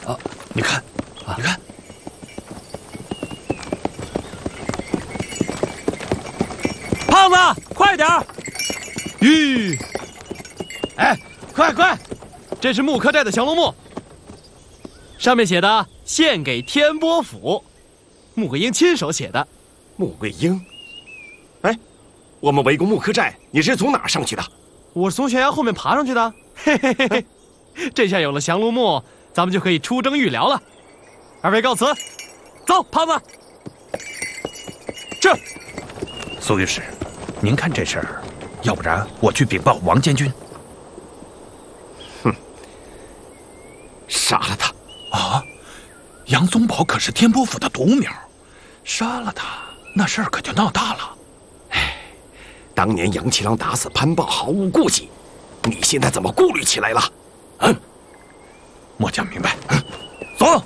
啊，你看，啊，你看， 胖子，快点儿！吁！ 哎，快！ 这是木刻寨的降龙木，上面写的“献给天波府”，穆桂英亲手写的。 穆桂英，哎，我们围攻木刻寨，你是从哪儿上去的？ 我是从悬崖后面爬上去的。嘿嘿嘿嘿，这下有了降龙木，咱们就可以出征御辽了。二位告辞，走，胖子。这， 苏御史，您看这事儿，要不然我去禀报王监军。 杀了他！ 啊，杨宗保可是天波府的独苗，杀了他，那事儿可就闹大了。 哎，当年杨七郎打死潘豹毫无顾忌，你现在怎么顾虑起来了？ 末将明白。走，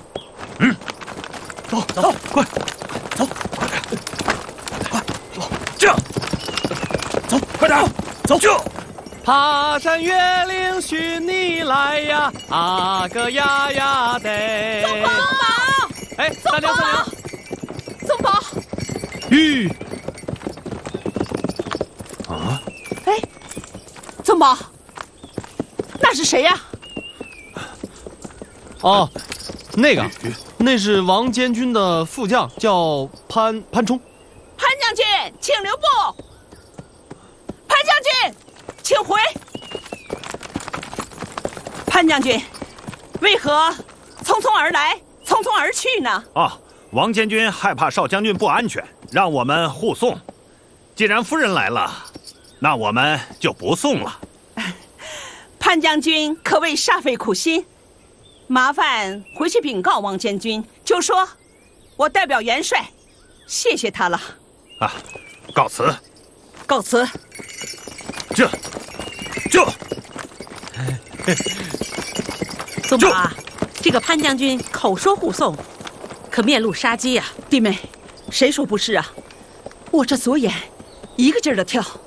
走，快走，快点，快走，这样，走，快点，走，这。 爬山越岭寻你来呀，啊个呀呀得！ 宗保， 哎，三娘， 宗保， 吁！ 啊！ 哎，宗保，那是谁呀？ 哦，那是王监军的副将，叫潘冲。 潘将军，请留步。潘将军，请回。潘将军，为何匆匆而来，匆匆而去呢？ 啊，王监军害怕少将军不安全，让我们护送。既然夫人来了，那我们就不送了。 潘将军可谓煞费苦心，麻烦回去禀告王监军，就说我代表元帅，谢谢他了。 啊，告辞。 告辞。 这。 宗保啊，这个潘将军口说护送，可面露杀机呀！ 弟妹，谁说不是啊？我这左眼一个劲儿的跳。